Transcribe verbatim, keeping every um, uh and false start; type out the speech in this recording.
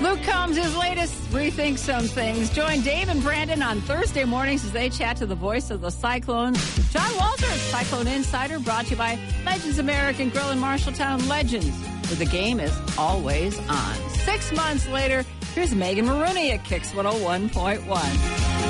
Luke Combs, his latest Rethink Some Things. Join Dave and Brandon on Thursday mornings as they chat to the voice of the Cyclones, John Walters, Cyclone Insider, brought to you by Legends American Grill in Marshalltown. Legends, where the game is always on. Six months later, here's Megan Maroney at Kicks one oh one point one.